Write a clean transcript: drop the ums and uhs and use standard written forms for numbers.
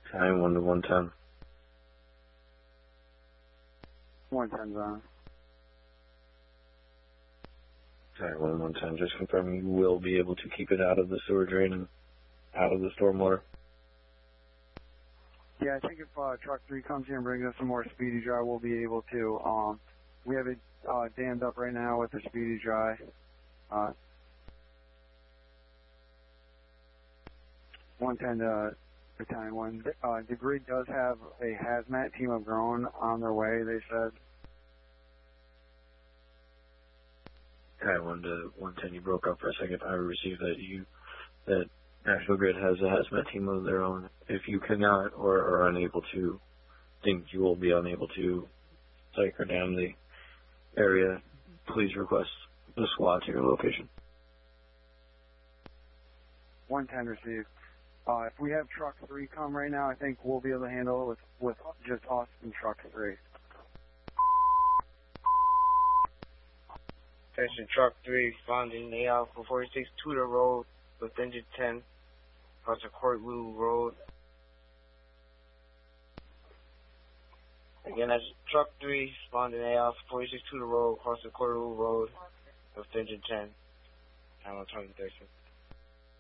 Time 1 to 110. 110's on. Time 1 to 110. Just confirming you will be able to keep it out of the sewer drain and out of the stormwater. Yeah, I think if truck 3 comes here and brings us some more speedy dry, we'll be able to. We have it dammed up right now with the speedy dry. 110 to Battalion 1. The grid does have a hazmat team of drone on their way, they said. Time 1 to 110. You broke up for a second. I received that National Grid has a hazmat team of their own. If you cannot or are unable to, think you will be unable to cycle down the area, please request the SWAT to your location. 110 received. If we have truck 3 come right now, I think we'll be able to handle it with just us and truck 3. Attention, truck 3 responding AL for 46 Tudor Road with engine 10 across the Courtloo Road. Again, that's truck 3 responding AL for 46 Tudor Road across the Courtloo Road with engine 10. Time on 2013.